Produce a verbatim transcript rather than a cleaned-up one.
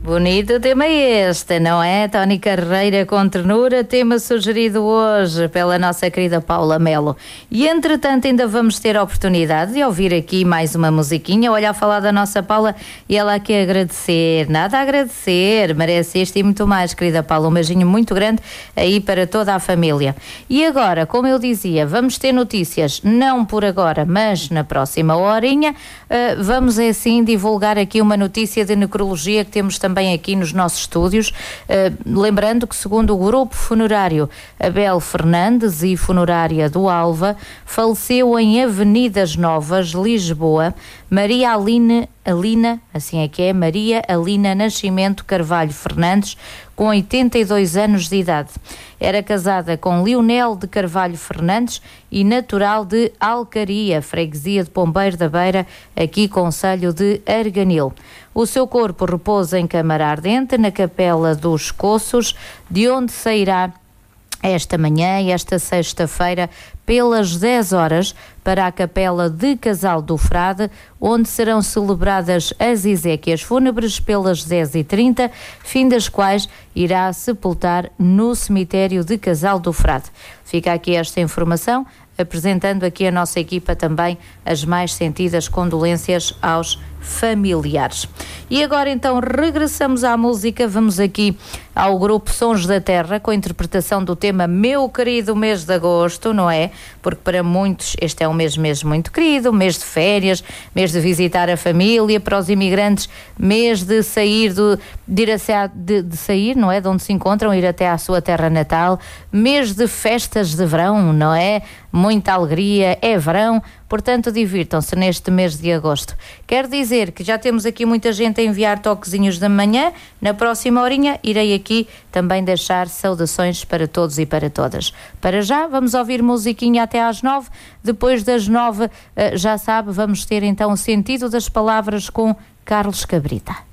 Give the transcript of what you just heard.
Bonito tema este, não é? Tony Carreira com ternura, tema sugerido hoje pela nossa querida Paula Melo. E entretanto ainda vamos ter a oportunidade de ouvir aqui mais uma musiquinha. Olha, a falar da nossa Paula e ela aqui a agradecer, nada a agradecer, merece este e muito mais, querida Paula, um beijinho muito grande aí para toda a família. E agora, como eu dizia, vamos ter notícias, não por agora, mas na próxima horinha, uh, vamos assim divulgar aqui uma notícia de necrologia que temos também também aqui nos nossos estúdios, uh, lembrando que segundo o grupo funerário Abel Fernandes e funerária do Alva, faleceu em Avenidas Novas, Lisboa, Maria Aline, Alina, assim é que é, Maria Alina Nascimento Carvalho Fernandes, com oitenta e dois anos de idade. Era casada com Leonel de Carvalho Fernandes e natural de Alcaria, freguesia de Pombeiro da Beira, aqui concelho de Arganil. O seu corpo repousa em câmara ardente na Capela dos Coços, de onde sairá esta manhã e esta sexta-feira pelas dez horas para a Capela de Casal do Frade, onde serão celebradas as exéquias fúnebres pelas dez e trinta, fim das quais irá sepultar no cemitério de Casal do Frade. Fica aqui esta informação, apresentando aqui a nossa equipa também as mais sentidas condolências aos familiares. E agora então regressamos à música, vamos aqui ao grupo Sons da Terra com a interpretação do tema Meu Querido Mês de Agosto, não é? Porque para muitos este é um mês mesmo muito querido, mês de férias, mês de visitar a família, para os imigrantes, mês de sair, do, de, ir a, de, de sair, não é? De onde se encontram, ir até à sua terra natal, mês de festas de verão, não é? Muita alegria, é verão, portanto divirtam-se neste mês de agosto. Quer dizer que já temos aqui muita gente a enviar toquezinhos da manhã, na próxima horinha irei aqui também deixar saudações para todos e para todas. Para já, vamos ouvir musiquinha até às nove, depois das nove, já sabe, vamos ter então o sentido das palavras com Carlos Cabrita.